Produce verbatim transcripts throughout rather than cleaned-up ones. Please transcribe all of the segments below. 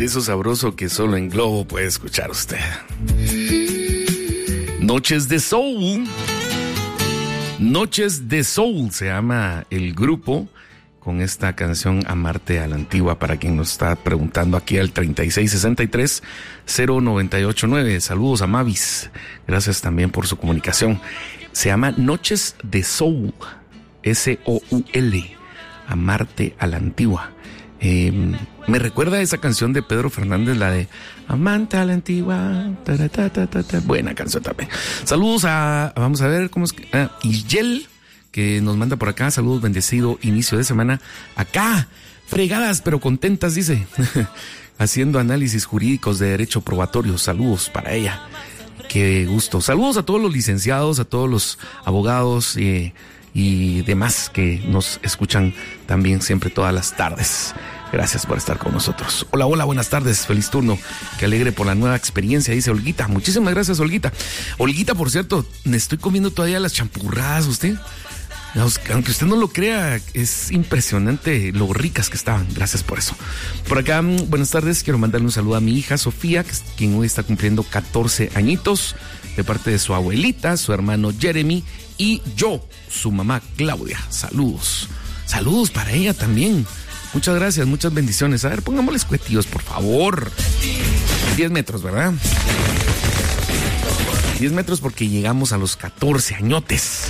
eso sabroso que solo en Globo puede escuchar usted. Noches de Soul. Noches de Soul se llama el grupo, con esta canción Amarte a la Antigua, para quien nos está preguntando aquí al treinta y seis sesenta y tres cero noventa y ocho nueve. Saludos a Mavis, gracias también por su comunicación. Se llama Noches de Soul, S O U L, Amarte a la Antigua. Eh, me recuerda a esa canción de Pedro Fernández, la de Amante a la Antigua. Ta, ta, ta, ta, ta. Buena canción también. Saludos a, vamos a ver cómo es que, ah, Igel, que nos manda por acá. Saludos, bendecido inicio de semana. Acá, fregadas pero contentas, dice. Haciendo análisis jurídicos de derecho probatorio. Saludos para ella. Qué gusto. Saludos a todos los licenciados, a todos los abogados eh, y demás que nos escuchan también siempre todas las tardes. Gracias por estar con nosotros. Hola, hola, buenas tardes, feliz turno. Qué alegre por la nueva experiencia, dice Olguita. Muchísimas gracias, Olguita. Olguita, por cierto, me estoy comiendo todavía las champurradas, usted. Aunque usted no lo crea, es impresionante lo ricas que estaban. Gracias por eso. Por acá, buenas tardes. Quiero mandarle un saludo a mi hija Sofía, quien hoy está cumpliendo catorce añitos, de parte de su abuelita, su hermano Jeremy y yo, su mamá Claudia. Saludos. Saludos para ella también. Muchas gracias, muchas bendiciones. A ver, pongámosles cuetillos, por favor. diez metros, ¿verdad? diez metros porque llegamos a los catorce añotes.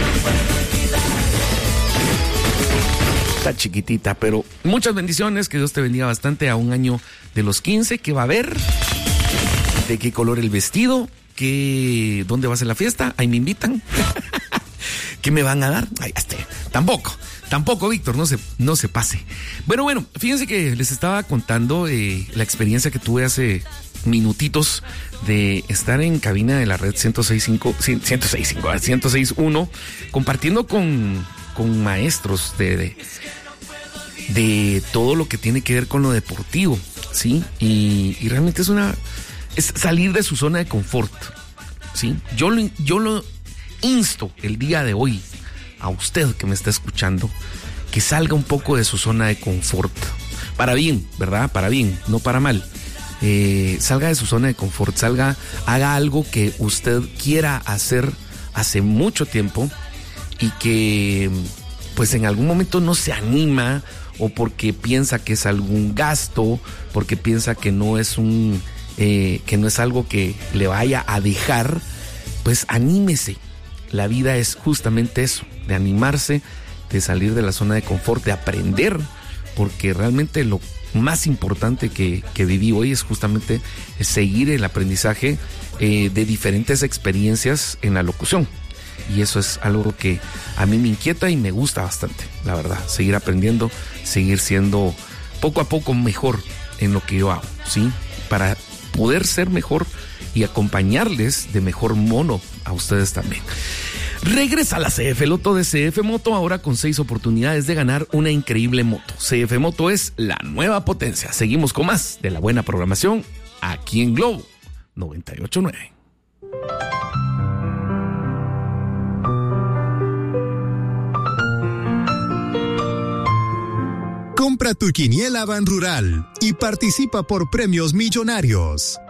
Está chiquitita, pero muchas bendiciones. Que Dios te bendiga bastante a un año de los quince. ¿Qué va a haber? ¿De qué color el vestido? ¿Qué, ¿Dónde va a ser la fiesta? Ahí me invitan. ¿Qué me van a dar? Ay, este, tampoco. Tampoco, Víctor, no se, no se pase. Bueno, bueno, fíjense que les estaba contando eh, la experiencia que tuve hace minutitos de estar en cabina de la red ciento seis punto cinco, ciento seis punto cinco, ciento seis punto uno, compartiendo con, con maestros de, de, de todo lo que tiene que ver con lo deportivo, ¿sí? Y, y realmente es una, es salir de su zona de confort, ¿sí? Yo lo, yo lo insto el día de hoy a usted que me está escuchando, que salga un poco de su zona de confort. Para bien, ¿verdad? Para bien, no para mal. Eh, salga de su zona de confort, salga, haga algo que usted quiera hacer hace mucho tiempo y que pues en algún momento no se anima, o porque piensa que es algún gasto, porque piensa que no es un eh, que no es algo que le vaya a dejar. Pues anímese. La vida es justamente eso, de animarse, de salir de la zona de confort, de aprender, porque realmente lo más importante que, que viví hoy es justamente seguir el aprendizaje eh, de diferentes experiencias en la locución. Y eso es algo que a mí me inquieta y me gusta bastante, la verdad. Seguir aprendiendo, seguir siendo poco a poco mejor en lo que yo hago, ¿sí? Para poder ser mejor y acompañarles de mejor mono a ustedes también. Regresa la C F Loto de C F Moto, ahora con seis oportunidades de ganar una increíble moto. C F Moto es la nueva potencia. Seguimos con más de la buena programación aquí en Globo noventa y ocho punto nueve. Compra tu quiniela Ban Rural y participa por premios millonarios.